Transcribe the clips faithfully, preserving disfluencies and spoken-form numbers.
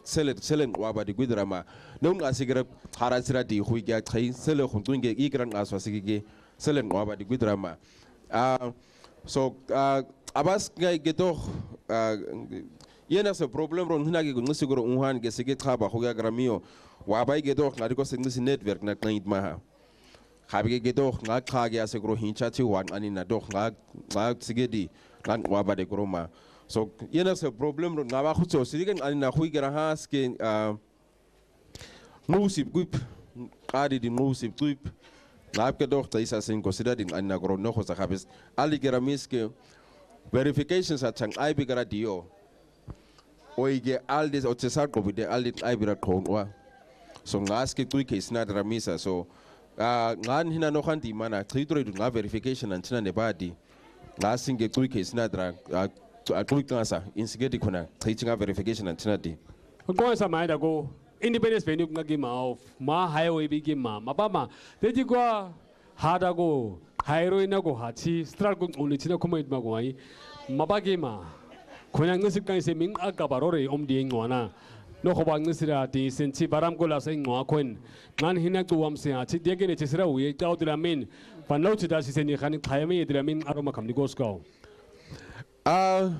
sele sele ngwaba di gudrama no ngasigera harasira di huiga trai sele khuntunge igran aswasigige sele ngwaba di gudrama ah so ah abas ngay geto ah yena se problem ron hina ge ngusigoro unhan ge sige traba huga gramio waba geto ngari ko singisi network na client maha habe geto ngak khage asegro hincha chi wan ani na doch ngak ngak sigedi kan waba de groma so yena se problem ron ngaba khutso sigen ani na huiga has ke ah musib gup qadi di musib gup ngap ke doch taisa sin considered in ani na gro no khosa habes ali geramis ke verifications at chang I bigara dio oige aldis o tsar ko bide aldit I bira konwa so ngaske tu ke sna dramisa so ah ngan hina no khanti mana tritro du nga verification an tina ne badi ngasinge tu ke sna dra a tu kansa insigeti kuna tritinga verification an tina di ko sa mai da go independence venue ngagi ma of ma highway bigi ma mabama deji kwa 하다고 하이로인하고 같이 스트라고 올리치나 코메이트 마고 아이 마바게마 그냥 느습간에서 민 아까 바로래 옴디잉 와나 노코방 느스라 디 센치 바람골라서 ingwa 콘 난 히나도 왑세 아치 디게네 치스라 위에 짜우드라민 반로치다 시세니 칸 타이메 드라민 아로마 감리고스고 아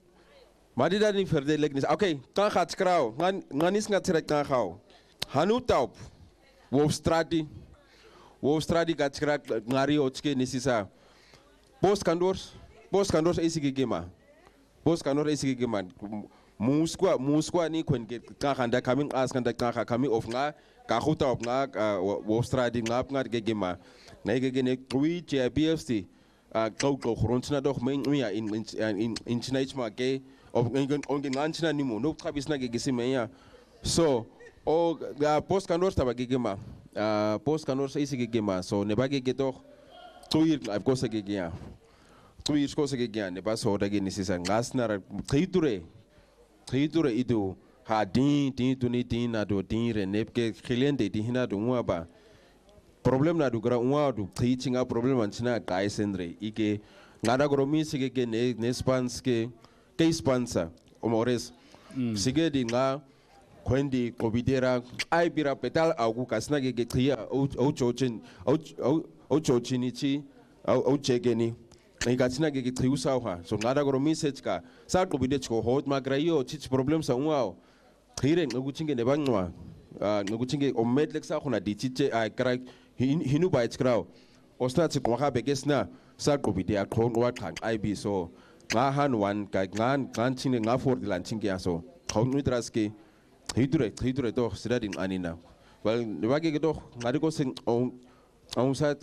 마디다니 퍼데 렉니스 오케이 까 갓스크라우 난 나니스 나트라 까 카우 하누타우 옵스트라디 옵스트라디 갓스크라 ngari otske nisisa bos kandors bos kandors isigi gema bos kandors isigi gema muskwa muskwa ni kwen ke ka khanda coming as kanda ka kami of nga ka khuta of nga 옵스트라디 ngap nga ge gema na ge ne twi che B F C kau kau khrontsna doch men ya in in in chinach ma ke of ngen onge nganchna ni mo no khabisna ge gisimeya so o bos kandors taba ge gema Uh, post kanor sa isig gema so ne bagi geto tuir live ko sa gigya tuir ko sa gigya ne ba so dagi ni sisa ngas na triture triture idu ha din din tu ni din na do din re ne ke cliente di hina do ngwa ba problem na do gra ngwa do teaching a problem an china kai sendre ike ngada gro mi sige ke ne ne spans ke ke sponsor omores sige di nga Quendi Cobidera, I bira petal, au casnage get clear, o chochin, o chochinichi, o chegeni, and Gatsnage get Triusaha, so nada gromisechka, Sar Cobidechko, hold Magrayo, teach problems on wow. Here, no good in the Bangwa, no good thing or medlexa on a ditche, I crack, he knew by its crow. Or starts a Quahabe Gesna, Sar Cobidea, clone what can I be so. Nahan one, Gagnan, glancing enough for the Lanchingia so. Convidraski. Hidure hidure to sidadin anina well wage gedo ngari ko sing on on sat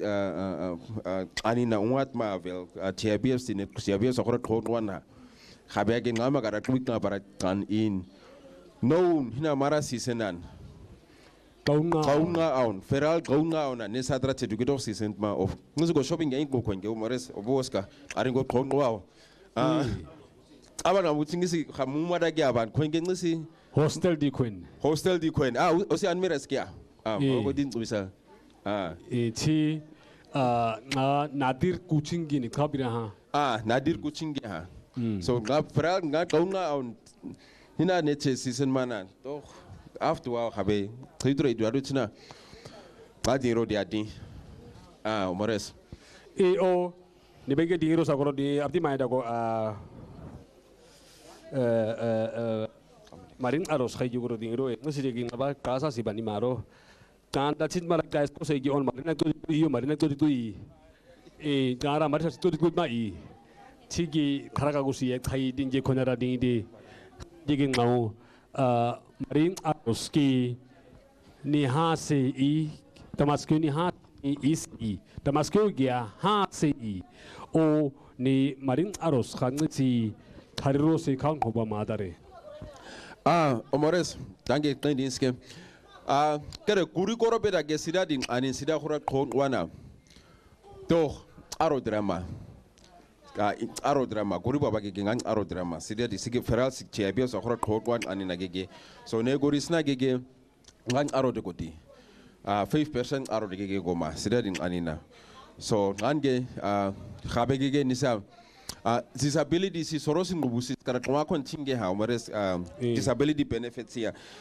anina unwat mavel T B F C ne T B F C ko ko wana khabe ge ngama gara tweet na para tan in no hina mara seasonan kaunga kaunga on feral kaunga on ne sadra te gedo season ma of musu go shopping ga ko ko nge mores oboska aringo ko wow ah abana mutingisi khamuma da ge aban ko nge ngisi Hostel di Queen. Hostel di Queen. Ah, osi anmeres kia. Ah, ko din bisa. Ah. E chi ah Nadir Kuchingi ni kabira ha. Ah, Nadir Kuchingi ha. So nga fral nga kauna on hina neche season mana. Doch after wow habe tridro idu adutina. Badi ro dia di. Ah, mores. E o ni bege di ro sagoro di abdi mai da ko ah eh eh Marin aros kay juguro dingro e no sige ngaba kasa si bani maro kan dachit mara guys ko segi on marina to iyo marina to to e gara marina to to mai chigi kharaga si e khai dinje khonara ding di diging mau marin aros ki ni ha se i tamasko ni ha is i tamasko gya ha se i o ni marin aros khan chi thariro se khang hoba madare Ah, omores, danke kleindienske. Ah, kere kuri korobe da gesida din anin sida khura khon wana. Doch aro drama. Ah, aro drama. Kuri baba ge ngang aro drama. Sida di sige feral sik chebio so khura khon wan anin nagege. So ne gorisna gege ngang aro de koti. Ah, five percent aro de gege goma. Sida din anina. So ngange ah khabe gege nisa Uh, disability si sorosin ngubusi kara kwa kontinge ha mares disability benefits here